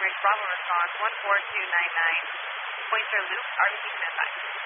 Bridge Bravo response 14299. Pointer loop, RBC standby.